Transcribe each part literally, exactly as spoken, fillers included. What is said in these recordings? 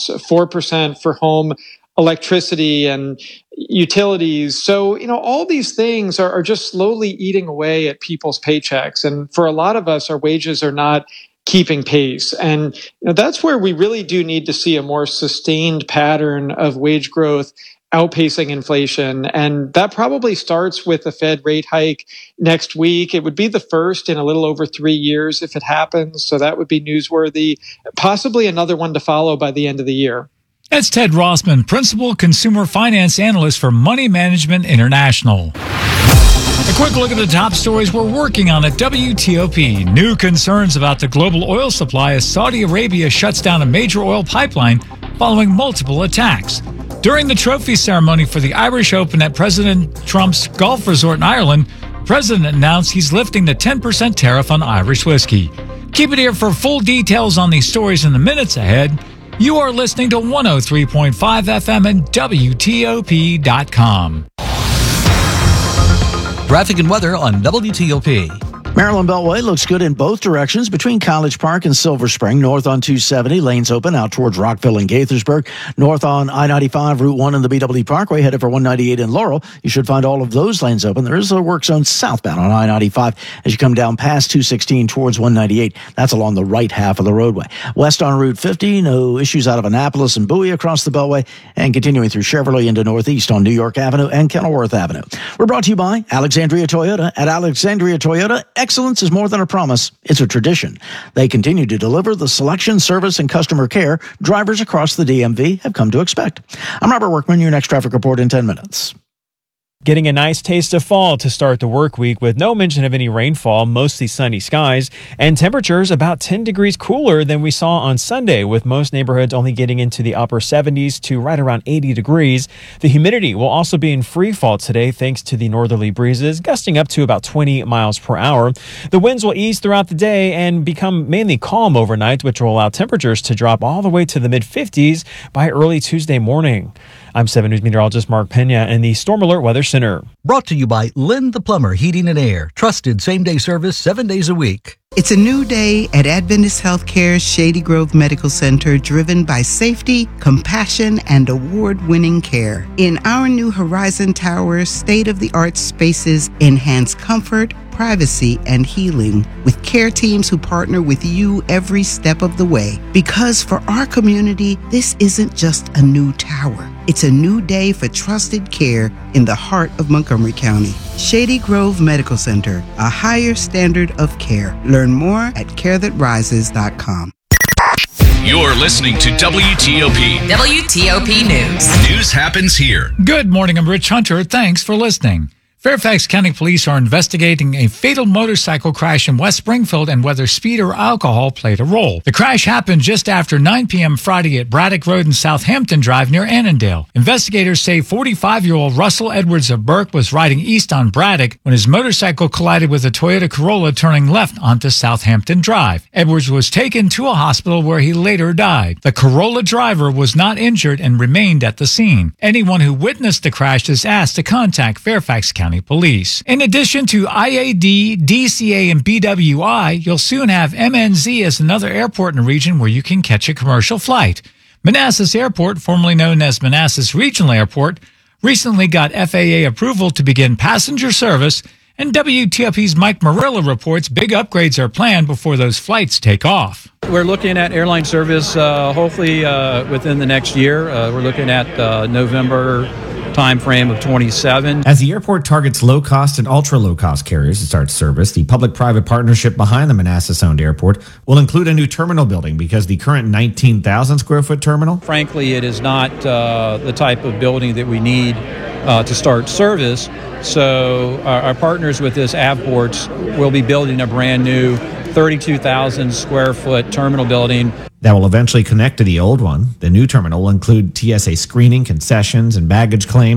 gas, four percent for home electricity and utilities. So, you know, all these things are, are just slowly eating away at people's paychecks. And for a lot of us, our wages are not keeping pace. And you know, that's where we really do need to see a more sustained pattern of wage growth outpacing inflation. And that probably starts with the Fed rate hike next week. It would be the first in a little over three years if it happens. So that would be newsworthy. Possibly another one to follow by the end of the year. That's Ted Rossman, Principal Consumer Finance Analyst for Money Management International. A quick look at the top stories we're working on at W T O P. New concerns about the global oil supply as Saudi Arabia shuts down a major oil pipeline following multiple attacks. During the trophy ceremony for the Irish Open at President Trump's golf resort in Ireland, the president announced he's lifting the ten percent tariff on Irish whiskey. Keep it here for full details on these stories in the minutes ahead. You are listening to one oh three point five F M and W T O P dot com. Traffic and weather on W T O P. Maryland Beltway looks good in both directions between College Park and Silver Spring. North on two seventy, lanes open out towards Rockville and Gaithersburg. North on I ninety-five, Route one and the B W Parkway, headed for one ninety-eight in Laurel. You should find all of those lanes open. There is a work zone southbound on I ninety-five as you come down past two sixteen towards one ninety-eight. That's along the right half of the roadway. West on Route fifty, no issues out of Annapolis and Bowie across the Beltway, and continuing through Chevrolet into Northeast on New York Avenue and Kenilworth Avenue. We're brought to you by Alexandria Toyota. At Alexandria Toyota, excellence is more than a promise, it's a tradition. They continue to deliver the selection, service, and customer care drivers across the D M V have come to expect. I'm Robert Workman, your next traffic report in ten minutes. Getting a nice taste of fall to start the work week with no mention of any rainfall, mostly sunny skies, and temperatures about ten degrees cooler than we saw on Sunday, with most neighborhoods only getting into the upper seventies to right around eighty degrees. The humidity will also be in free fall today thanks to the northerly breezes, gusting up to about twenty miles per hour. The winds will ease throughout the day and become mainly calm overnight, which will allow temperatures to drop all the way to the mid fifties by early Tuesday morning. I'm seven News meteorologist Mark Pena in the Storm Alert Weather Center. Brought to you by Lynn the Plumber Heating and Air. Trusted same-day service seven days a week. It's a new day at Adventist Healthcare's Shady Grove Medical Center, driven by safety, compassion, and award-winning care. In our new Horizon Tower, state-of-the-art spaces enhance comfort, privacy, and healing with care teams who partner with you every step of the way. Because for our community, this isn't just a new tower. It's a new day for trusted care in the heart of Montgomery County. Shady Grove Medical Center, a higher standard of care. Learn more at care that rises dot com. You're listening to W T O P. W T O P News. News happens here. Good morning, I'm Rich Hunter. Thanks for listening. Fairfax County Police are investigating a fatal motorcycle crash in West Springfield and whether speed or alcohol played a role. The crash happened just after nine p.m. Friday at Braddock Road and Southampton Drive near Annandale. Investigators say forty-five-year-old Russell Edwards of Burke was riding east on Braddock when his motorcycle collided with a Toyota Corolla turning left onto Southampton Drive. Edwards was taken to a hospital where he later died. The Corolla driver was not injured and remained at the scene. Anyone who witnessed the crash is asked to contact Fairfax County Police. In addition to I A D, D C A, and B W I, you'll soon have M N Z as another airport in the region where you can catch a commercial flight. Manassas Airport, formerly known as Manassas Regional Airport, recently got F A A approval to begin passenger service, and W T O P's Mike Marilla reports big upgrades are planned before those flights take off. We're looking at airline service uh, hopefully uh, within the next year. Uh, we're looking at uh, November time frame of twenty-seven. As the airport targets low-cost and ultra-low-cost carriers to start service, the public-private partnership behind the Manassas-owned airport will include a new terminal building because the current nineteen thousand square foot terminal, frankly, it is not uh, the type of building that we need uh, to start service. So our, our partners with this Avports will be building a brand new thirty-two thousand square foot terminal building that will eventually connect to the old one. The new terminal will include T S A screening, concessions, and baggage claim.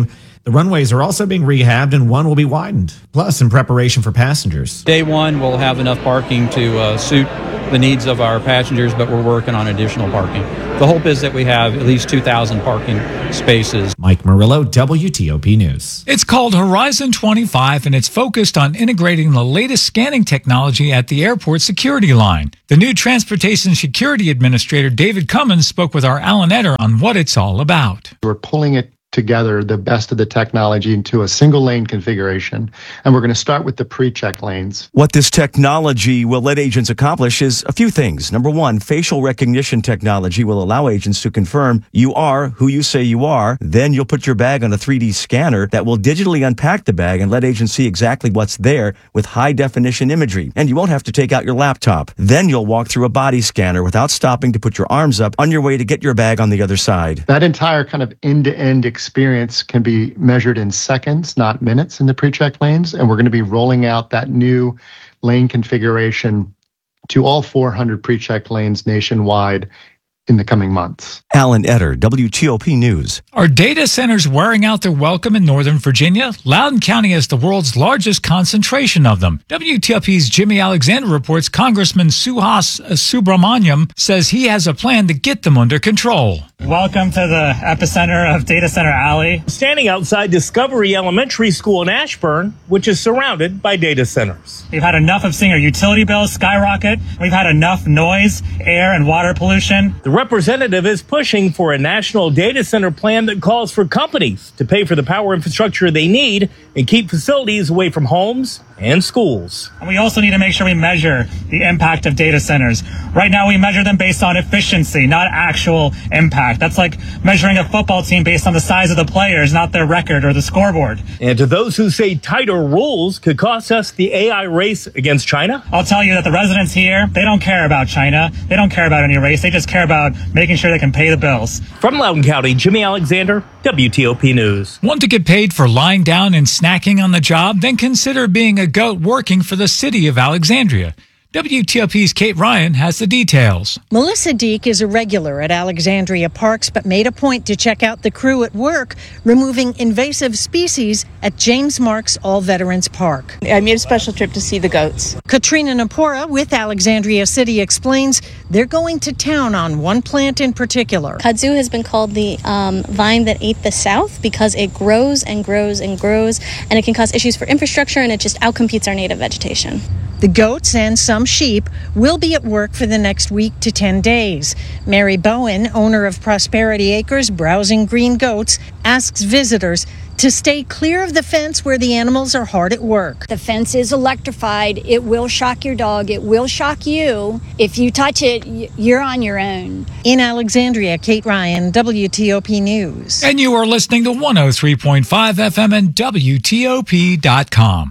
The runways are also being rehabbed and one will be widened. Plus, in preparation for passengers. Day one, we'll have enough parking to uh, suit the needs of our passengers, but we're working on additional parking. The hope is that we have at least two thousand parking spaces. Mike Murillo, W T O P News. It's called Horizon twenty-five, and it's focused on integrating the latest scanning technology at the airport security line. The new Transportation Security Administrator, David Cummins, spoke with our Alan Etter on what it's all about. We're pulling it together, the best of the technology, into a single lane configuration. And we're going to start with the pre-check lanes. What this technology will let agents accomplish is a few things. Number one, facial recognition technology will allow agents to confirm you are who you say you are. Then you'll put your bag on a three D scanner that will digitally unpack the bag and let agents see exactly what's there with high definition imagery. And you won't have to take out your laptop. Then you'll walk through a body scanner without stopping to put your arms up on your way to get your bag on the other side. That entire kind of end-to-end experience can be measured in seconds, not minutes, in the pre-check lanes. And we're going to be rolling out that new lane configuration to all four hundred pre-check lanes nationwide in the coming months. Alan Etter, W T O P News. Are data centers wearing out their welcome in Northern Virginia? Loudoun County has the world's largest concentration of them. W T O P's Jimmy Alexander reports Congressman Suhas Subramaniam says he has a plan to get them under control. Welcome to the epicenter of Data Center Alley. Standing outside Discovery Elementary School in Ashburn, which is surrounded by data centers. We've had enough of seeing our utility bills skyrocket. We've had enough noise, air, and water pollution. The representative is pushing for a national data center plan that calls for companies to pay for the power infrastructure they need and keep facilities away from homes and schools. And we also need to make sure we measure the impact of data centers. Right now, we measure them based on efficiency, not actual impact. That's like measuring a football team based on the size of the players, not their record or the scoreboard. And to those who say tighter rules could cost us the A I race against China, I'll tell you that the residents here, they don't care about China. They don't care about any race. They just care about making sure they can pay the bills. From Loudoun County, Jimmy Alexander, W T O P News. Want to get paid for lying down and snacking on the job? Then consider being a goat working for the city of Alexandria. W T O P's Kate Ryan has the details. Melissa Deek is a regular at Alexandria Parks, but made a point to check out the crew at work removing invasive species at James Marks All Veterans Park. I made a special trip to see the goats. Katrina Napora with Alexandria City explains they're going to town on one plant in particular. Kudzu has been called the um, vine that ate the South because it grows and grows and grows, and it can cause issues for infrastructure, and it just outcompetes our native vegetation. The goats and some sheep will be at work for the next week to ten days. Mary Bowen, owner of Prosperity Acres, Browsing Green Goats, asks visitors to stay clear of the fence where the animals are hard at work. The fence is electrified. It will shock your dog. It will shock you. If you touch it, you're on your own. In Alexandria, Kate Ryan, W T O P News. And you are listening to one oh three point five F M and W T O P dot com.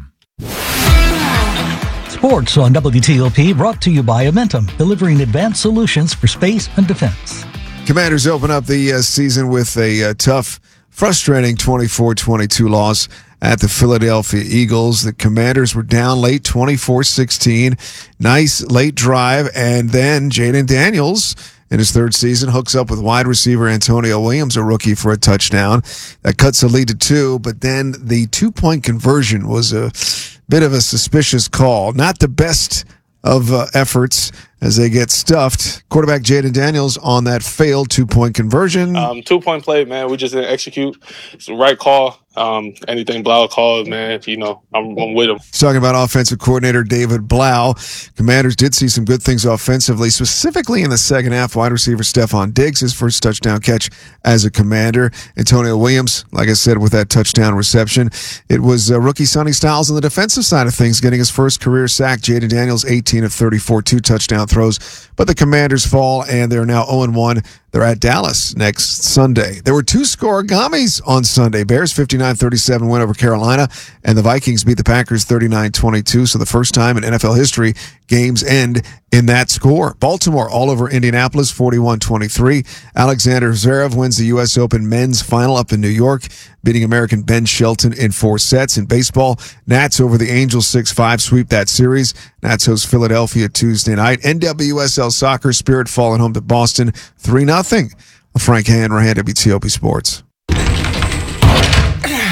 Sports on W T O P brought to you by Amentum, delivering advanced solutions for space and defense. Commanders open up the uh, season with a uh, tough, frustrating twenty-four twenty-two loss at the Philadelphia Eagles. The Commanders were down late twenty-four sixteen. Nice late drive, and then Jaden Daniels, in his third season, hooks up with wide receiver Antonio Williams, a rookie, for a touchdown. That cuts the lead to two, but then the two-point conversion was a bit of a suspicious call. Not the best of uh, efforts as they get stuffed. Quarterback Jaden Daniels on that failed two-point conversion. Um, two-point play, man. We just didn't execute. It's the right call. Um, anything Blau calls, man, you know, I'm, I'm with him. He's talking about offensive coordinator David Blau. Commanders did see some good things offensively, specifically in the second half. Wide receiver Stephon Diggs, his first touchdown catch as a Commander. Antonio Williams, like I said, with that touchdown reception. It was uh, rookie Sonny Styles on the defensive side of things, getting his first career sack. Jaden Daniels, eighteen of thirty-four, two touchdown throws. But the Commanders fall, and they're now oh and one. They're at Dallas next Sunday. There were two scoregamis on Sunday. Bears fifty-nine thirty-seven win over Carolina, and the Vikings beat the Packers thirty-nine twenty-two. So the first time in N F L history, games end in that score. Baltimore all over Indianapolis forty-one twenty-three. Alexander Zverev wins the U S Open men's final up in New York, beating American Ben Shelton in four sets. In baseball, Nats over the Angels six five, sweep that series. Nats host Philadelphia Tuesday night. N W S L Soccer, Spirit falling home to Boston three nothing. Frank Hanrahan, W T O P Sports.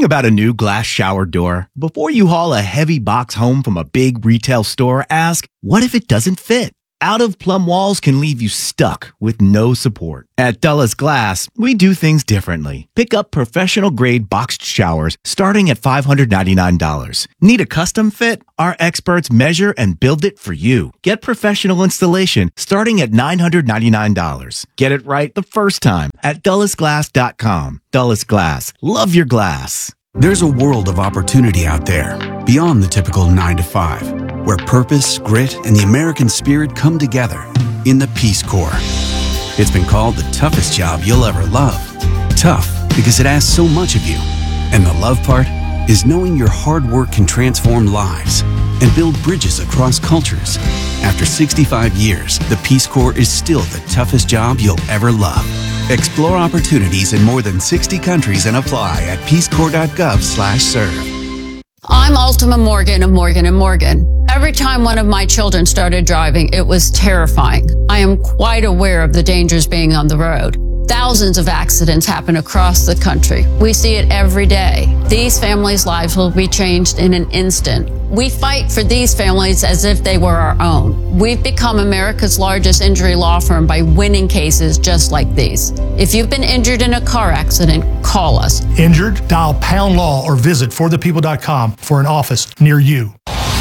Thinking about a new glass shower door? Before you haul a heavy box home from a big retail store, ask, what if it doesn't fit? Out-of-plumb walls can leave you stuck with no support. At Dulles Glass, we do things differently. Pick up professional-grade boxed showers starting at five hundred ninety-nine dollars. Need a custom fit? Our experts measure and build it for you. Get professional installation starting at nine hundred ninety-nine dollars. Get it right the first time at Dulles Glass dot com. Dulles Glass. Love your glass. There's a world of opportunity out there, beyond the typical nine to five, where purpose, grit, and the American spirit come together in the Peace Corps. It's been called the toughest job you'll ever love. Tough because it asks so much of you. And the love part is knowing your hard work can transform lives and build bridges across cultures. After sixty-five years, the Peace Corps is still the toughest job you'll ever love. Explore opportunities in more than sixty countries and apply at peace corps dot gov slash serve. I'm Ultima Morgan of Morgan and Morgan. Every time one of my children started driving, it was terrifying. I am quite aware of the dangers being on the road. Thousands of accidents happen across the country. We see it every day. These families' lives will be changed in an instant. We fight for these families as if they were our own. We've become America's largest injury law firm by winning cases just like these. If you've been injured in a car accident, call us. Injured? Dial pound law or visit for the people dot com for an office near you.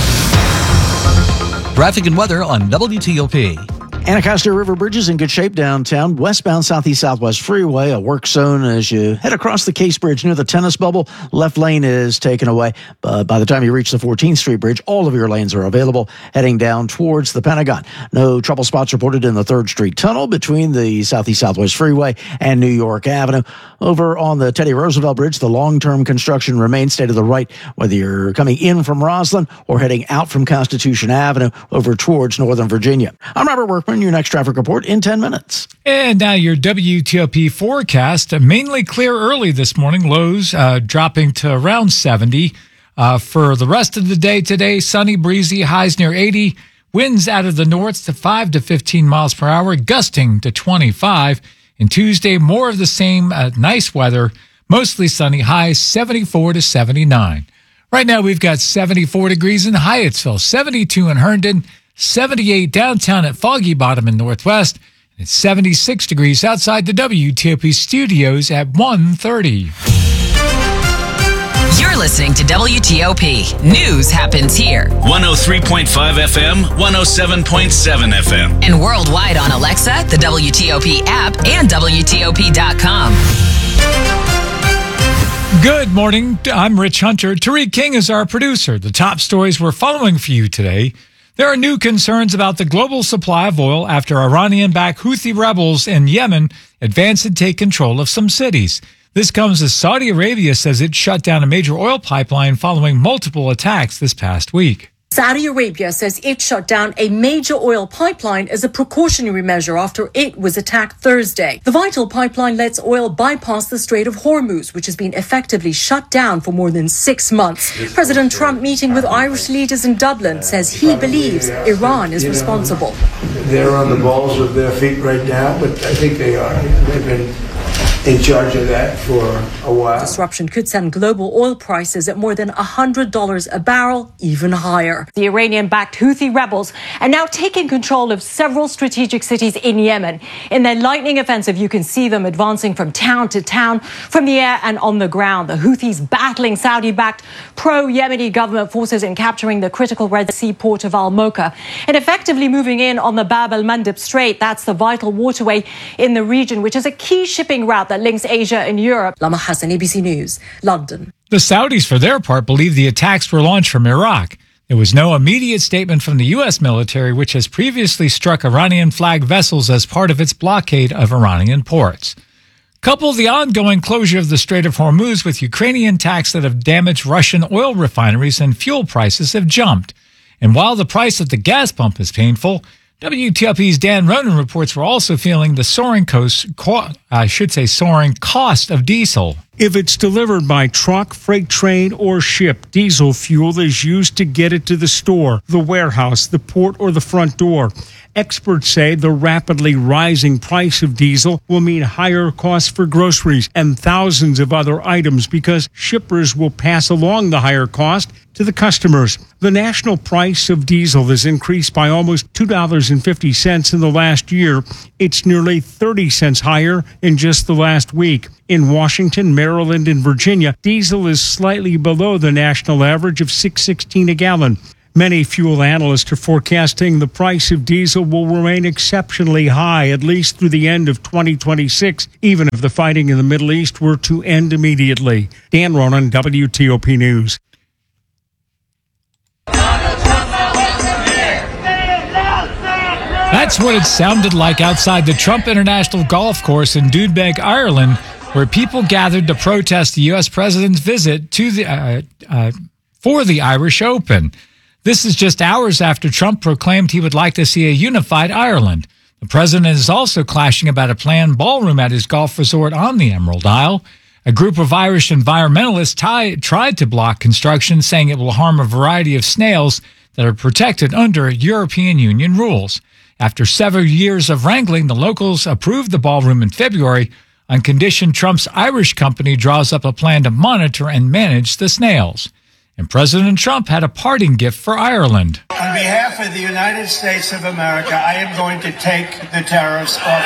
Traffic and weather on W T O P. Anacostia River Bridge is in good shape downtown. Westbound Southeast Southwest Freeway, a work zone as you head across the Case Bridge near the tennis bubble. Left lane is taken away. But by the time you reach the fourteenth Street Bridge, all of your lanes are available heading down towards the Pentagon. No trouble spots reported in the third Street Tunnel between the Southeast Southwest Freeway and New York Avenue. Over on the Teddy Roosevelt Bridge, the long-term construction remains. Stay to the right, whether you're coming in from Roslyn or heading out from Constitution Avenue over towards Northern Virginia. I'm Robert Workman. Your next traffic report in ten minutes. And now your W T O P forecast. Mainly clear early this morning. Lows uh, dropping to around seventy. Uh, for the rest of the day today, sunny, breezy, highs near eighty. Winds out of the north to five to fifteen miles per hour, gusting to twenty-five. And Tuesday, more of the same uh, nice weather, mostly sunny, highs seventy-four to seventy-nine. Right now, we've got seventy-four degrees in Hyattsville, seventy-two in Herndon, seventy-eight downtown at Foggy Bottom in Northwest, and it's seventy-six degrees outside the W T O P studios at one thirty. You're listening to W T O P. News happens here. one oh three point five F M, one oh seven point seven F M. And worldwide on Alexa, the W T O P app, and W T O P dot com. Good morning. I'm Rich Hunter. Tariq King is our producer. The top stories we're following for you today. There are new concerns about the global supply of oil after Iranian-backed Houthi rebels in Yemen advance and take control of some cities. This comes as Saudi Arabia says it shut down a major oil pipeline following multiple attacks this past week. Saudi Arabia says it shut down a major oil pipeline as a precautionary measure after it was attacked Thursday. The vital pipeline lets oil bypass the Strait of Hormuz, which has been effectively shut down for more than six months. President Trump, meeting with Irish leaders in Dublin, says he believes Iran is responsible. They're on the balls of their feet right now, but I think they are. They've been in charge of that for a while. Disruption could send global oil prices at more than one hundred dollars a barrel, even higher. The Iranian-backed Houthi rebels are now taking control of several strategic cities in Yemen. In their lightning offensive, you can see them advancing from town to town, from the air and on the ground. The Houthis battling Saudi-backed pro-Yemeni government forces in capturing the critical Red Sea port of Al-Mocha and effectively moving in on the Bab el-Mandeb Strait. That's the vital waterway in the region, which is a key shipping route that links Asia and Europe. Lama Hassan, A B C News, London. The Saudis, for their part, believe the attacks were launched from Iraq. There was no immediate statement from the U S military, which has previously struck Iranian-flagged vessels as part of its blockade of Iranian ports. Couple the ongoing closure of the Strait of Hormuz with Ukrainian attacks that have damaged Russian oil refineries and fuel prices have jumped. And while the price at the gas pump is painful, W T O P's Dan Ronan reports we're also feeling the soaring cost, co- I should say soaring cost of diesel. If it's delivered by truck, freight train, or ship, diesel fuel is used to get it to the store, the warehouse, the port, or the front door. Experts say the rapidly rising price of diesel will mean higher costs for groceries and thousands of other items because shippers will pass along the higher cost to the customers. The national price of diesel has increased by almost two dollars and fifty cents in the last year. It's nearly thirty cents higher in just the last week. In Washington, Maryland, and Virginia, diesel is slightly below the national average of six dollars and sixteen cents a gallon. Many fuel analysts are forecasting the price of diesel will remain exceptionally high, at least through the end of twenty twenty-six, even if the fighting in the Middle East were to end immediately. Dan Ronan, W T O P News. That's what it sounded like outside the Trump International Golf Course in Doonbeg, Ireland, where people gathered to protest the U S president's visit to the uh, uh, for the Irish Open. This is just hours after Trump proclaimed he would like to see a unified Ireland. The president is also clashing about a planned ballroom at his golf resort on the Emerald Isle. A group of Irish environmentalists t- tried to block construction, saying it will harm a variety of snails that are protected under European Union rules. After several years of wrangling, the locals approved the ballroom in February on condition Trump's Irish company draws up a plan to monitor and manage the snails. And President Trump had a parting gift for Ireland. On behalf of the United States of America, I am going to take the tariffs off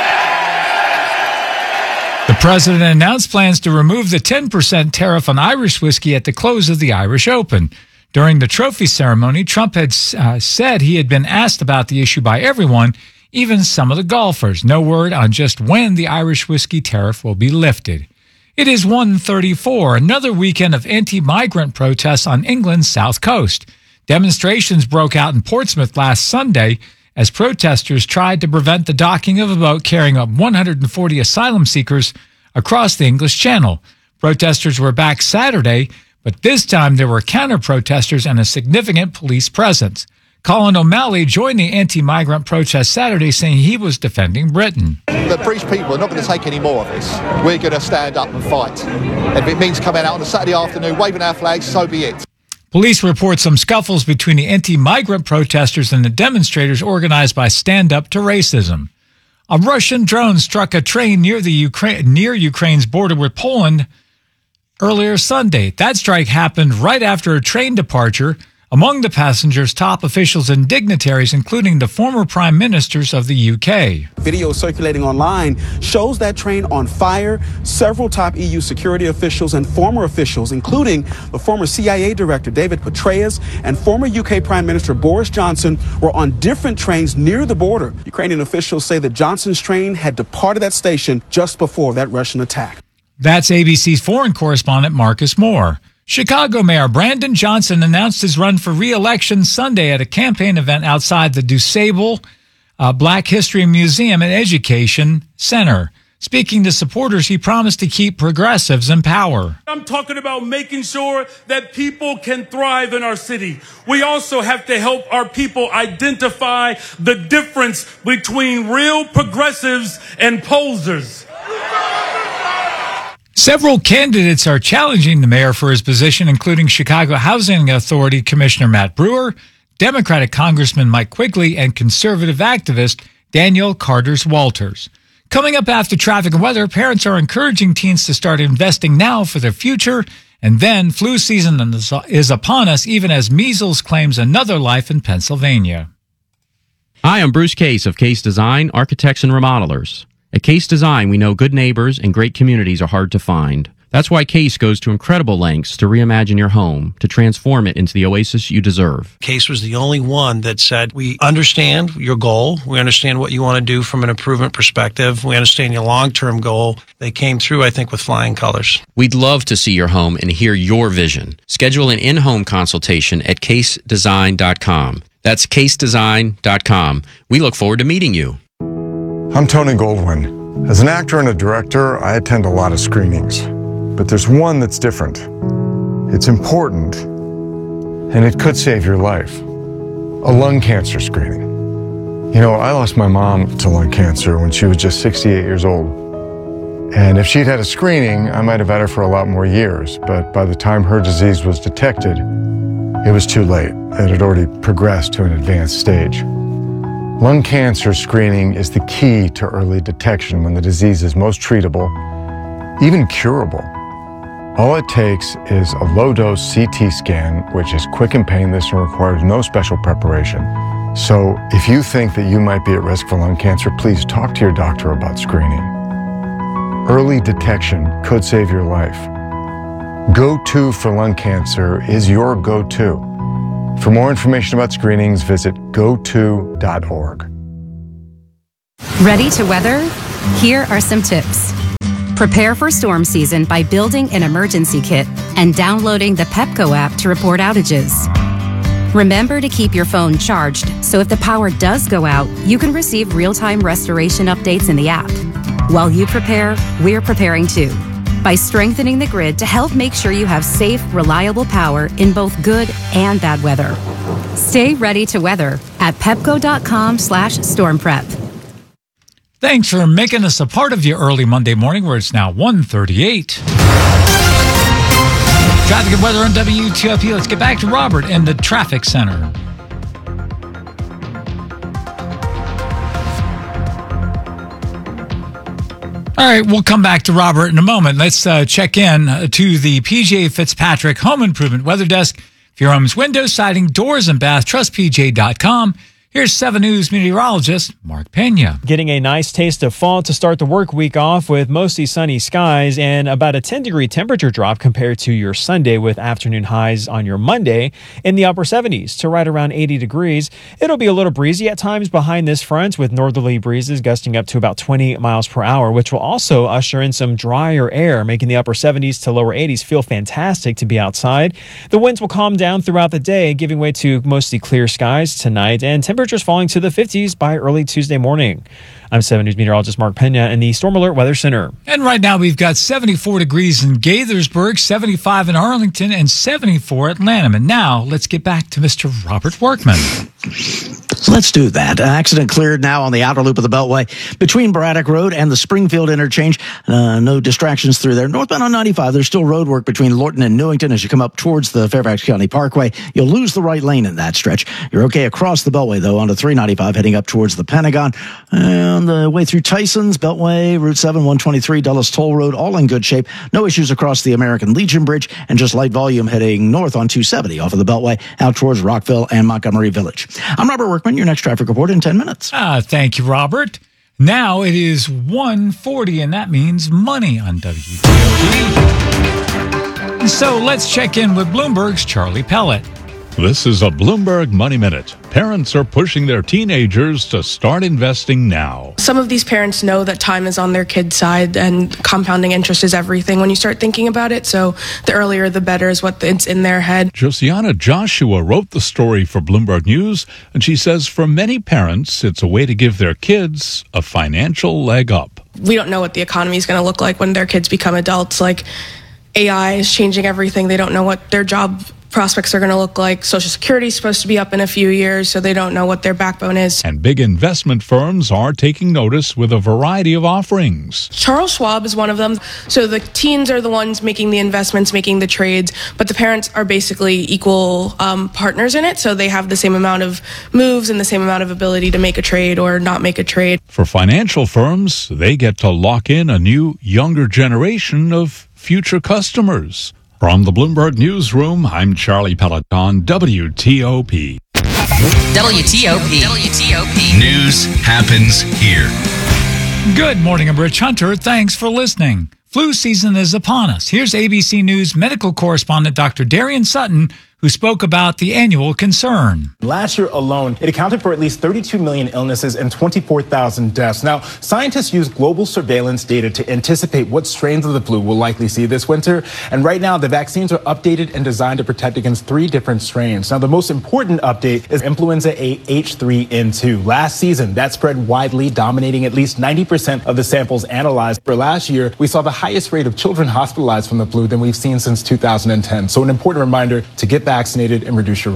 of... The president announced plans to remove the ten percent tariff on Irish whiskey at the close of the Irish Open. During the trophy ceremony, Trump had uh, said he had been asked about the issue by everyone, even some of the golfers. No word on just when the Irish whiskey tariff will be lifted. It is one thirty-four, another weekend of anti-migrant protests on England's south coast. Demonstrations broke out in Portsmouth last Sunday as protesters tried to prevent the docking of a boat carrying up one hundred forty asylum seekers across the English Channel. Protesters were back Saturday, but this time there were counter-protesters and a significant police presence. Colin O'Malley joined the anti-migrant protest Saturday, saying he was defending Britain. The British people are not going to take any more of this. We're going to stand up and fight. And if it means coming out on a Saturday afternoon waving our flags, so be it. Police report some scuffles between the anti-migrant protesters and the demonstrators organized by Stand Up to Racism. A Russian drone struck a train near the Ukraine, near Ukraine's border with Poland earlier Sunday. That strike happened right after a train departure. Among the passengers, top officials and dignitaries, including the former prime ministers of the U K. Video circulating online shows that train on fire. Several top E U security officials and former officials, including the former C I A director David Petraeus and former U K Prime Minister Boris Johnson, were on different trains near the border. Ukrainian officials say that Johnson's train had departed that station just before that Russian attack. That's A B C's foreign correspondent Marcus Moore. Chicago Mayor Brandon Johnson announced his run for re-election Sunday at a campaign event outside the DuSable uh, Black History Museum and Education Center. Speaking to supporters, he promised to keep progressives in power. I'm talking about making sure that people can thrive in our city. We also have to help our people identify the difference between real progressives and posers. Several candidates are challenging the mayor for his position, including Chicago Housing Authority Commissioner Matt Brewer, Democratic Congressman Mike Quigley, and conservative activist Daniel Carters-Walters. Coming up after traffic and weather, parents are encouraging teens to start investing now for their future. And then flu season is upon us, even as measles claims another life in Pennsylvania. Hi, I'm Bruce Case of Case Design, Architects and Remodelers. At Case Design, we know good neighbors and great communities are hard to find. That's why Case goes to incredible lengths to reimagine your home, to transform it into the oasis you deserve. Case was the only one that said, we understand your goal. We understand what you want to do from an improvement perspective. We understand your long-term goal. They came through, I think, with flying colors. We'd love to see your home and hear your vision. Schedule an in-home consultation at case design dot com. That's case design dot com. We look forward to meeting you. I'm Tony Goldwyn. As an actor and a director, I attend a lot of screenings. But there's one that's different. It's important, and it could save your life. A lung cancer screening. You know, I lost my mom to lung cancer when she was just sixty-eight years old. And if she'd had a screening, I might have had her for a lot more years. But by the time her disease was detected, it was too late. It had already progressed to an advanced stage. Lung cancer screening is the key to early detection when the disease is most treatable, even curable. All it takes is a low-dose C T scan, which is quick and painless and requires no special preparation. So if you think that you might be at risk for lung cancer, please talk to your doctor about screening. Early detection could save your life. Go To for Lung Cancer is your go-to. For more information about screenings, visit go to dot org. Ready to weather? Here are some tips. Prepare for storm season by building an emergency kit and downloading the Pepco app to report outages. Remember to keep your phone charged so if the power does go out, you can receive real-time restoration updates in the app. While you prepare, we're preparing too, by strengthening the grid to help make sure you have safe, reliable power in both good and bad weather. Stay ready to weather at pepco.com slash storm prep. Thanks for making us a part of your early Monday morning, where it's now one thirty-eight. Traffic and weather on W T O P. Let's get back to Robert in the traffic center. All right, we'll come back to Robert in a moment. Let's uh, check in uh, to the P J Fitzpatrick Home Improvement Weather Desk. For your home's windows, siding, doors, and bath, trust P J dot com. Here's seven News meteorologist Mark Pena. Getting a nice taste of fall to start the work week off with mostly sunny skies and about a ten degree temperature drop compared to your Sunday, with afternoon highs on your Monday in the upper seventies to right around eighty degrees. It'll be a little breezy at times behind this front, with northerly breezes gusting up to about twenty miles per hour, which will also usher in some drier air, making the upper seventies to lower eighties feel fantastic to be outside. The winds will calm down throughout the day, giving way to mostly clear skies tonight, and temperatures falling to the fifties by early Tuesday morning. I'm seven News meteorologist Mark Pena in the Storm Alert Weather Center. And right now we've got seventy-four degrees in Gaithersburg, seventy-five in Arlington, and seventy-four at Lanham. And now let's get back to Mister Robert Workman. Let's do that. Accident cleared now on the outer loop of the Beltway between Braddock Road and the Springfield interchange. Uh, no distractions through there. Northbound on ninety-five, there's still road work between Lorton and Newington as you come up towards the Fairfax County Parkway. You'll lose the right lane in that stretch. You're okay across the Beltway, though, onto three ninety-five heading up towards the Pentagon. On the way through Tyson's, Beltway, Route seven, one twenty-three, Dulles Toll Road, all in good shape. No issues across the American Legion Bridge, and just light volume heading north on two seventy off of the Beltway out towards Rockville and Montgomery Village. I'm Robert Workman. Your next traffic report in ten minutes. Ah, thank you, Robert. Now it is one forty, and that means money on W T O P. So let's check in with Bloomberg's Charlie Pellet. This is a Bloomberg Money Minute. Parents are pushing their teenagers to start investing now. Some of these parents know that time is on their kids' side and compounding interest is everything when you start thinking about it. So the earlier the better is what it's in their head. Josiana Joshua wrote the story for Bloomberg News, and she says for many parents, it's a way to give their kids a financial leg up. We don't know what the economy is going to look like when their kids become adults. Like A I is changing everything. They don't know what their job prospects are going to look like. Social Security is supposed to be up in a few years, so they don't know what their backbone is. And big investment firms are taking notice with a variety of offerings. Charles Schwab is one of them. So the teens are the ones making the investments, making the trades, but the parents are basically equal um, partners in it, so they have the same amount of moves and the same amount of ability to make a trade or not make a trade. For financial firms, they get to lock in a new, younger generation of future customers. From the Bloomberg Newsroom, I'm Charlie Pellet on W T O P. W T O P. W T O P. News happens here. Good morning, I'm Rich Hunter. Thanks for listening. Flu season is upon us. Here's A B C News medical correspondent Doctor Darian Sutton, who spoke about the annual concern. Last year alone, it accounted for at least thirty-two million illnesses and twenty-four thousand deaths. Now, scientists use global surveillance data to anticipate what strains of the flu we'll likely see this winter. And right now, the vaccines are updated and designed to protect against three different strains. Now, the most important update is influenza A H three N two. Last season, that spread widely, dominating at least ninety percent of the samples analyzed. For last year, we saw the highest rate of children hospitalized from the flu than we've seen since two thousand ten. So an important reminder to get vaccinated and reduce your risk.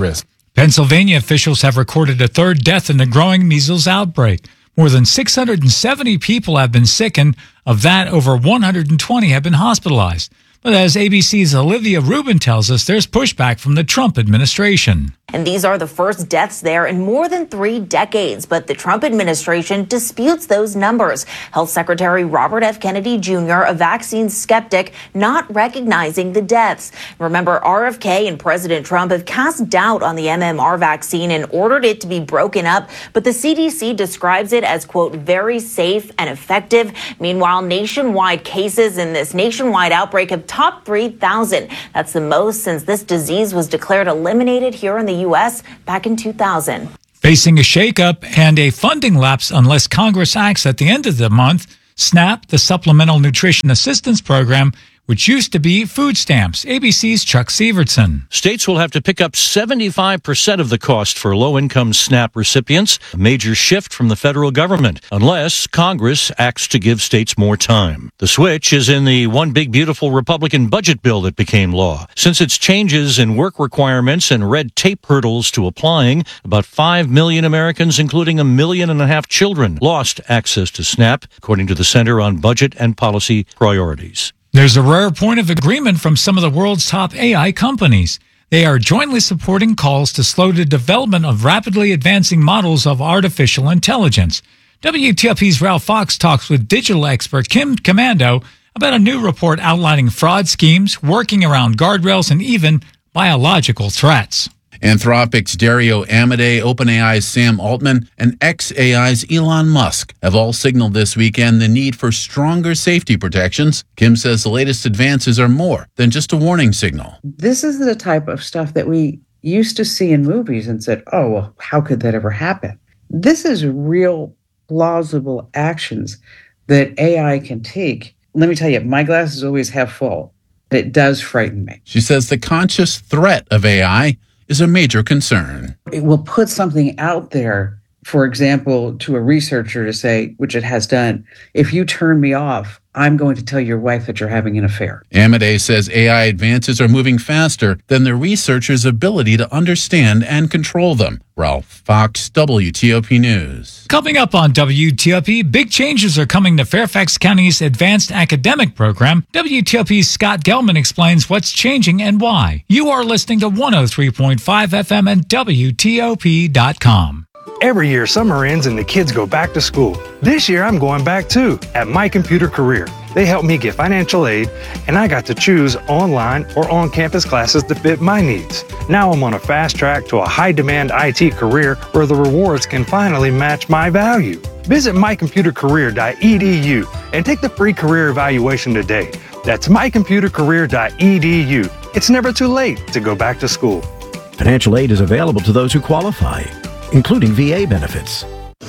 Pennsylvania officials have recorded a third death in the growing measles outbreak. More than six hundred seventy people have been sick, and of that, over one hundred twenty have been hospitalized. But as A B C's Olivia Rubin tells us, there's pushback from the Trump administration. And these are the first deaths there in more than three decades. But the Trump administration disputes those numbers. Health Secretary Robert F. Kennedy Junior, a vaccine skeptic, not recognizing the deaths. Remember, R F K and President Trump have cast doubt on the M M R vaccine and ordered it to be broken up. But the C D C describes it as, quote, very safe and effective. Meanwhile, nationwide cases in this nationwide outbreak have topped three thousand. That's the most since this disease was declared eliminated here in the U S back in two thousand. Facing a shakeup and a funding lapse unless Congress acts at the end of the month, SNAP, the Supplemental Nutrition Assistance Program, which used to be food stamps. A B C's Chuck Sievertson. States will have to pick up seventy-five percent of the cost for low-income SNAP recipients, a major shift from the federal government, unless Congress acts to give states more time. The switch is in the one big beautiful Republican budget bill that became law. Since its changes in work requirements and red tape hurdles to applying, about five million Americans, including a million and a half children, lost access to SNAP, according to the Center on Budget and Policy Priorities. There's a rare point of agreement from some of the world's top A I companies. They are jointly supporting calls to slow the development of rapidly advancing models of artificial intelligence. W T O P's Ralph Fox talks with digital expert Kim Komando about a new report outlining fraud schemes, working around guardrails, and even biological threats. Anthropic's Dario Amodei, OpenAI's Sam Altman, and xAI's Elon Musk have all signaled this weekend the need for stronger safety protections. Kim says the latest advances are more than just a warning signal. This is the type of stuff that we used to see in movies and said, oh, well, how could that ever happen? This is real plausible actions that A I can take. Let me tell you, my glass is always half full. It does frighten me. She says the conscious threat of A I is a major concern. It will put something out there, for example, to a researcher to say, which it has done, if you turn me off, I'm going to tell your wife that you're having an affair. Amodei says A I advances are moving faster than the researchers' ability to understand and control them. Ralph Fox, W T O P News. Coming up on W T O P, big changes are coming to Fairfax County's Advanced Academic Program. W T O P's Scott Gelman explains what's changing and why. You are listening to one oh three point five F M and W T O P dot com. Every year, summer ends and the kids go back to school. This year, I'm going back too, at My Computer Career. They helped me get financial aid, and I got to choose online or on-campus classes that fit my needs. Now I'm on a fast track to a high-demand I T career where the rewards can finally match my value. Visit my computer career dot e d u and take the free career evaluation today. That's my computer career dot e d u. It's never too late to go back to school. Financial aid is available to those who qualify, including V A benefits.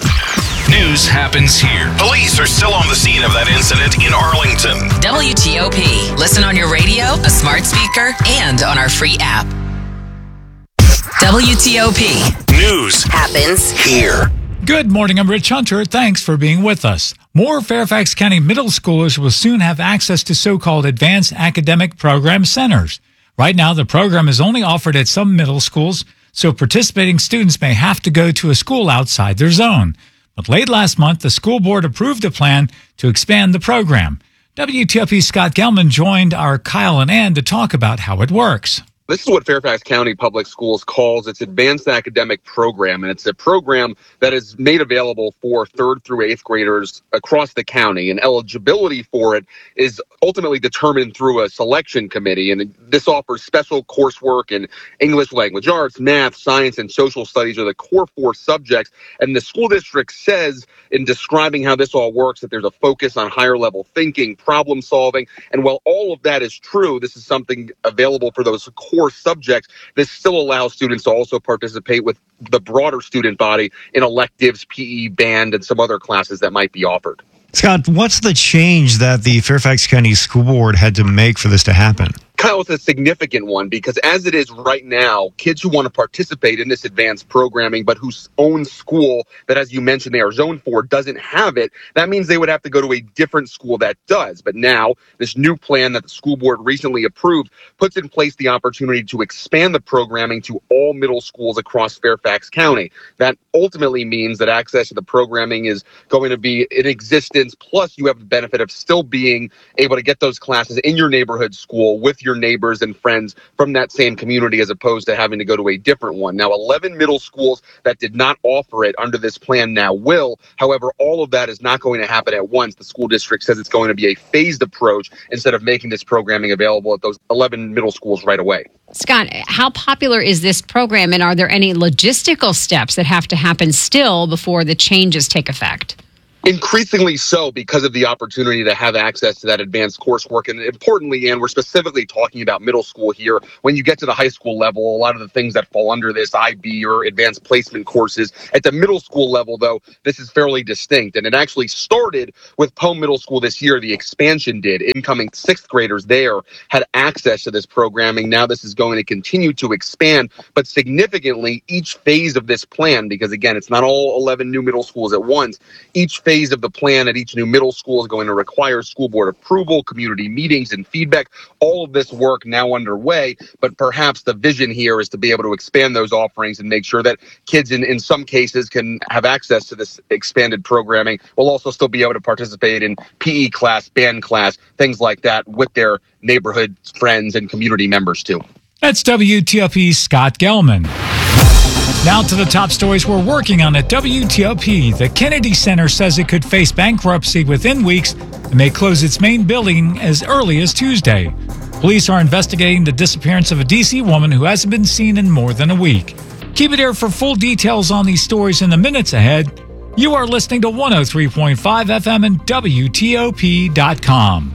News happens here. Police are still on the scene of that incident in Arlington. W T O P. Listen on your radio, a smart speaker, and on our free app. W T O P. News happens here. Good morning, I'm Rich Hunter. Thanks for being with us. More Fairfax County middle schoolers will soon have access to so-called Advanced Academic Program Centers. Right now, the program is only offered at some middle schools, so participating students may have to go to a school outside their zone. But late last month, the school board approved a plan to expand the program. W T O P's Scott Gelman joined our Kyle and Ann to talk about how it works. This is what Fairfax County Public Schools calls its Advanced Academic Program, and it's a program that is made available for third through eighth graders across the county, and eligibility for it is ultimately determined through a selection committee, and this offers special coursework in English language arts, math, science, and social studies are the core four subjects, and the school district says in describing how this all works that there's a focus on higher level thinking, problem solving, and while all of that is true, this is something available for those core subjects. This still allows students to also participate with the broader student body in electives, P E, band, and some other classes that might be offered. Scott, what's the change that the Fairfax County School Board had to make for this to happen? Kyle, it's a significant one because as it is right now, kids who want to participate in this advanced programming but whose own school that, as you mentioned, they are zoned for doesn't have it, that means they would have to go to a different school that does. But now this new plan that the school board recently approved puts in place the opportunity to expand the programming to all middle schools across Fairfax County. That ultimately means that access to the programming is going to be in existence, plus you have the benefit of still being able to get those classes in your neighborhood school with your neighbors and friends from that same community as opposed to having to go to a different one. Now, eleven middle schools that did not offer it under this plan now will. However, all of that is not going to happen at once. The school district says it's going to be a phased approach instead of making this programming available at those eleven middle schools right away. Scott, how popular is this program, and are there any logistical steps that have to happen still before the changes take effect? Increasingly so because of the opportunity to have access to that advanced coursework. And importantly, and we're specifically talking about middle school here, when you get to the high school level, a lot of the things that fall under this I B or advanced placement courses. At the middle school level, though, this is fairly distinct. And it actually started with Poe Middle School this year. The expansion did. Incoming sixth graders there had access to this programming. Now this is going to continue to expand, but significantly each phase of this plan, because again, it's not all eleven new middle schools at once, each phase phase of the plan at each new middle school is going to require school board approval, community meetings, and feedback. All of this work now underway, but perhaps the vision here is to be able to expand those offerings and make sure that kids in, in some cases can have access to this expanded programming, while also still be able to participate in P E class, band class, things like that with their neighborhood friends and community members too. That's W T O P's Scott Gelman. Now to the top stories we're working on at W T O P. The Kennedy Center says it could face bankruptcy within weeks and may close its main building as early as Tuesday. Police are investigating the disappearance of a D C woman who hasn't been seen in more than a week. Keep it here for full details on these stories in the minutes ahead. You are listening to one oh three point five F M and W T O P dot com.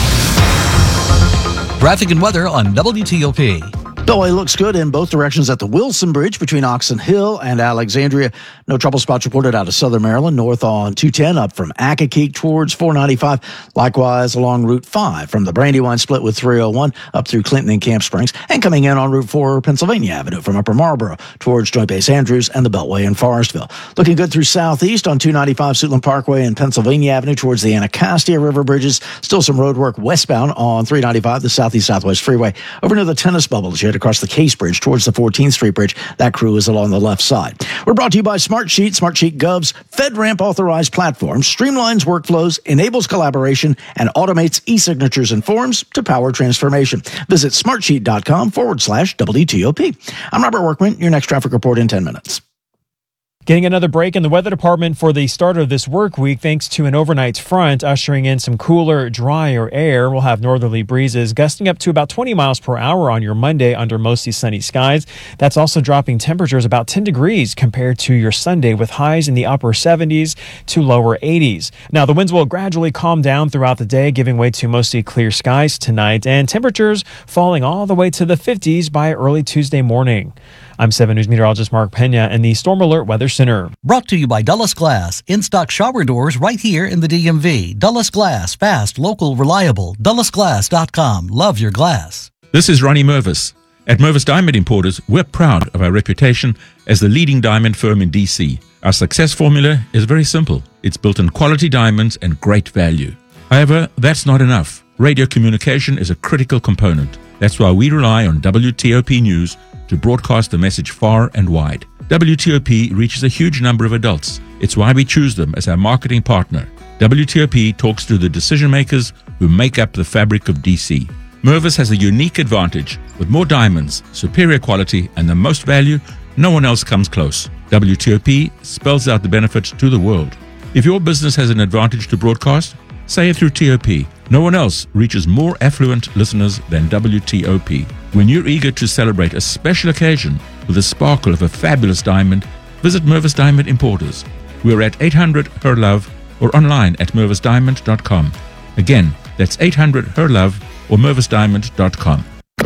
Traffic and weather on W T O P. Beltway looks good in both directions at the Wilson Bridge between Oxon Hill and Alexandria. No trouble spots reported out of Southern Maryland, north on two ten up from Accokeek towards four ninety-five. Likewise along Route five from the Brandywine split with three oh one up through Clinton and Camp Springs, and coming in on Route four Pennsylvania Avenue from Upper Marlboro towards Joint Base Andrews and the Beltway in Forestville. Looking good through southeast on two ninety-five Suitland Parkway and Pennsylvania Avenue towards the Anacostia River bridges. Still some road work westbound on three ninety-five, the Southeast Southwest Freeway. Over near the tennis bubble as you head across the Case Bridge towards the fourteenth Street Bridge. That crew is along the left side. We're brought to you by Smartsheet. Smartsheet Gov's FedRAMP authorized platform streamlines workflows, enables collaboration, and automates e-signatures and forms to power transformation. Visit smartsheet.com forward slash WTOP. I'm Robert Workman. Your next traffic report in ten minutes. Getting another break in the weather department for the start of this work week thanks to an overnight front ushering in some cooler, drier air. We'll have northerly breezes gusting up to about twenty miles per hour on your Monday under mostly sunny skies. That's also dropping temperatures about ten degrees compared to your Sunday with highs in the upper seventies to lower eighties. Now, the winds will gradually calm down throughout the day, giving way to mostly clear skies tonight, and temperatures falling all the way to the fifties by early Tuesday morning. I'm seven News meteorologist Mark Pena in the Storm Alert Weather Center. Brought to you by Dulles Glass. In-stock shower doors right here in the D M V. Dulles Glass. Fast, local, reliable. Dulles Glass dot com. Love your glass. This is Ronnie Mervis. At Mervis Diamond Importers, we're proud of our reputation as the leading diamond firm in D C. Our success formula is very simple. It's built on quality diamonds and great value. However, that's not enough. Radio communication is a critical component. That's why we rely on W T O P News to broadcast the message far and wide. W T O P reaches a huge number of adults. It's why we choose them as our marketing partner. W T O P talks to the decision makers who make up the fabric of D C. Mervis has a unique advantage. With more diamonds, superior quality, and the most value, no one else comes close. W T O P spells out the benefits to the world. If your business has an advantage to broadcast, say it through T O P. No one else reaches more affluent listeners than W T O P. When you're eager to celebrate a special occasion with the sparkle of a fabulous diamond, visit Mervis Diamond Importers. We're at eight hundred Her Love or online at mervis diamond dot com. Again, that's eight hundred Her Love or mervis diamond dot com.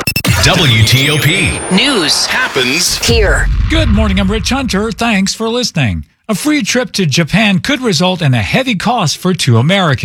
W T O P News happens here. Good morning, I'm Rich Hunter. Thanks for listening. A free trip to Japan could result in a heavy cost for two Americans.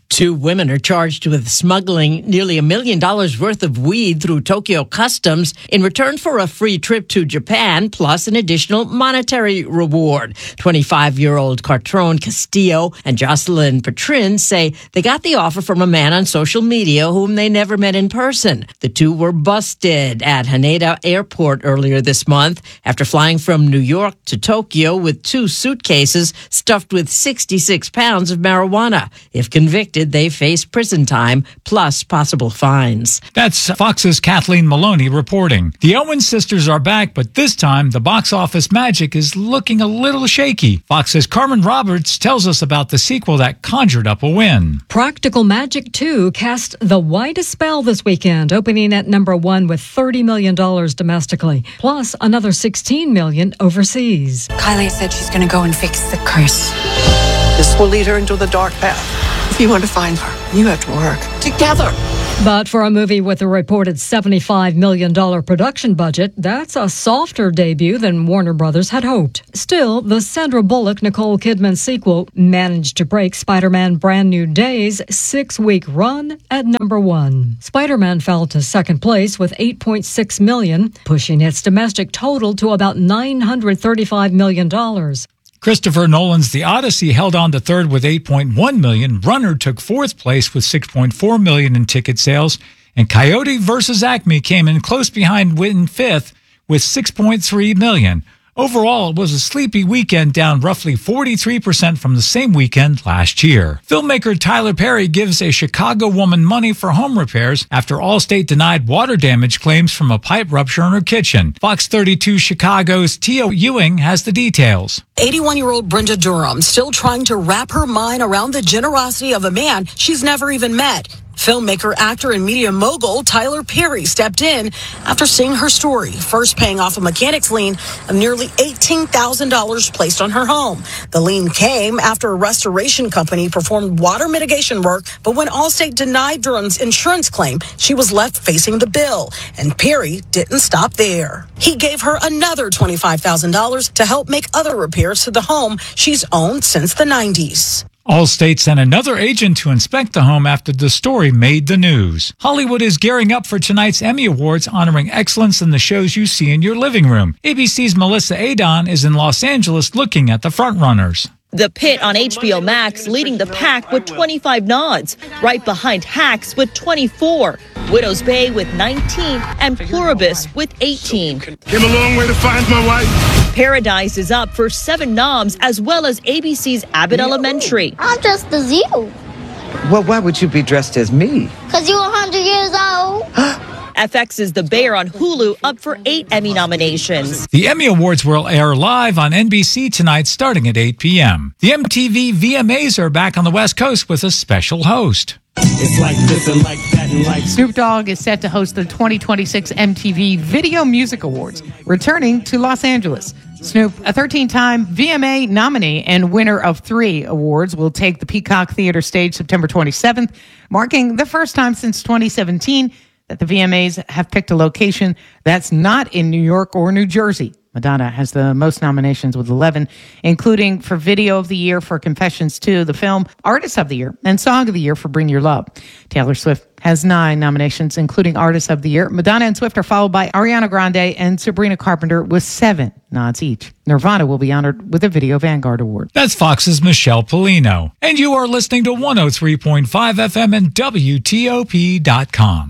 Two women are charged with smuggling nearly a million dollars worth of weed through Tokyo Customs in return for a free trip to Japan, plus an additional monetary reward. twenty-five-year-old Cartron Castillo and Jocelyn Petrin say they got the offer from a man on social media whom they never met in person. The two were busted at Haneda Airport earlier this month after flying from New York to Tokyo with two suitcases stuffed with sixty-six pounds of marijuana. If convicted, they face prison time plus possible fines. That's Fox's Kathleen Maloney reporting. The Owen sisters are back, but this time the box office magic is looking a little shaky. Fox's Carmen Roberts tells us about the sequel that conjured up a win. Practical Magic two cast the widest spell this weekend, opening at number one with thirty million dollars domestically, plus another sixteen million dollars overseas. Kylie said she's going to go and fix the curse. This will lead her into the dark path. If you want to find her, you have to work together. But for a movie with a reported seventy-five million dollars production budget, that's a softer debut than Warner Brothers had hoped. Still, the Sandra Bullock-Nicole Kidman sequel managed to break Spider-Man Brand New Day's six-week run at number one. Spider-Man fell to second place with eight point six million dollars, pushing its domestic total to about nine hundred thirty-five million dollars. Christopher Nolan's The Odyssey held on to third with eight point one million dollars. Runner took fourth place with six point four million dollars in ticket sales. And Coyote versus Acme came in close behind in fifth with six point three million dollars. Overall, it was a sleepy weekend, down roughly forty-three percent from the same weekend last year. Filmmaker Tyler Perry gives a Chicago woman money for home repairs after Allstate denied water damage claims from a pipe rupture in her kitchen. Fox thirty-two Chicago's Tia Ewing has the details. eighty-one-year-old Brenda Durham still trying to wrap her mind around the generosity of a man she's never even met. Filmmaker, actor, and media mogul Tyler Perry stepped in after seeing her story, first paying off a mechanic's lien of nearly eighteen thousand dollars placed on her home. The lien came after a restoration company performed water mitigation work, but when Allstate denied Durham's insurance claim, she was left facing the bill. And Perry didn't stop there. He gave her another twenty-five thousand dollars to help make other repairs to the home she's owned since the nineties. Allstate sent another agent to inspect the home after the story made the news. Hollywood is gearing up for tonight's Emmy Awards, honoring excellence in the shows you see in your living room. A B C's Melissa Adon is in Los Angeles looking at the frontrunners. The Pit on H B O Max leading the pack with twenty-five nods, right behind Hacks with twenty-four, Widow's Bay with nineteen, and Pluribus with eighteen. Came a long way to find my wife. Paradise is up for seven noms, as well as A B C's Abbott Elementary. I'm dressed as you. Well, why would you be dressed as me? Because you're one hundred years old. F X's The Bear on Hulu up for eight Emmy nominations. The Emmy Awards will air live on N B C tonight starting at eight p.m. The M T V V M As are back on the West Coast with a special host. It's like this and like that and like. Snoop Dogg is set to host the twenty twenty-six M T V Video Music Awards, returning to Los Angeles. Snoop, a thirteen-time V M A nominee and winner of three awards, will take the Peacock Theater stage September twenty-seventh, marking the first time since twenty seventeen that the V M As have picked a location that's not in New York or New Jersey. Madonna has the most nominations with eleven, including for Video of the Year for Confessions two, the film, Artist of the Year, and Song of the Year for Bring Your Love. Taylor Swift has nine nominations, including Artist of the Year. Madonna and Swift are followed by Ariana Grande and Sabrina Carpenter with seven nods each. Nirvana will be honored with a Video Vanguard Award. That's Fox's Michelle Polino. And you are listening to one oh three point five F M and W T O P dot com.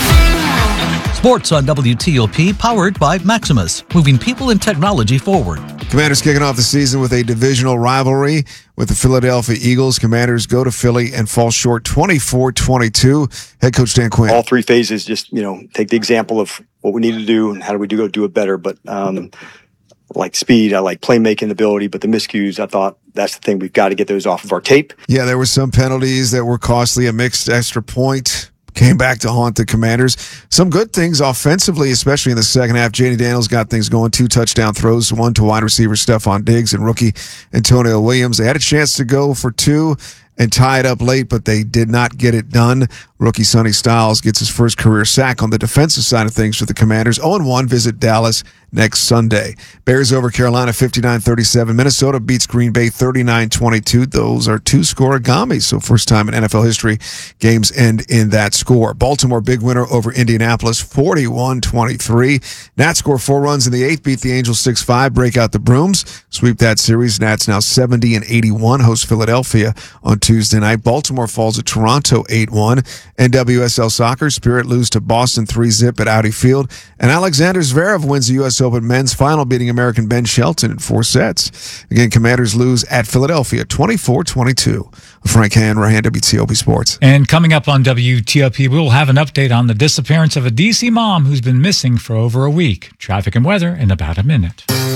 Sports on W T O P, powered by Maximus, moving people and technology forward. Commanders kicking off the season with a divisional rivalry with the Philadelphia Eagles. Commanders go to Philly and fall short twenty-four twenty-two. Head coach Dan Quinn. All three phases, just, you know, take the example of what we need to do and how do we do go do it better. But um, I like speed, I like playmaking ability, but the miscues, I thought that's the thing. We've got to get those off of our tape. Yeah, there were some penalties that were costly, a mixed extra point. Came back to haunt the Commanders. Some good things offensively, especially in the second half. J D Daniels got things going. Two touchdown throws, one to wide receiver Stephon Diggs and rookie Antonio Williams. They had a chance to go for two and tie it up late, but they did not get it done. Rookie Sonny Styles gets his first career sack on the defensive side of things for the Commanders. oh and one, visit Dallas next Sunday. Bears over Carolina fifty-nine thirty-seven. Minnesota beats Green Bay thirty-nine twenty-two. Those are two scoregamis, so first time in N F L history games end in that score. Baltimore big winner over Indianapolis forty-one twenty-three. Nats score four runs in the eighth, beat the Angels six five, break out the brooms, sweep that series. Nats now seventy and eighty-one, host Philadelphia on Tuesday night. Baltimore falls at Toronto eight one. N W S L Soccer, Spirit lose to Boston three zip at Audi Field. And Alexander Zverev wins the U S Open men's final, beating American Ben Shelton in four sets. Again, Commanders lose at Philadelphia twenty-four twenty-two. Frank Hanrahan, W T O P Sports. And coming up on W T O P, we'll have an update on the disappearance of a D C mom who's been missing for over a week. Traffic and weather in about a minute.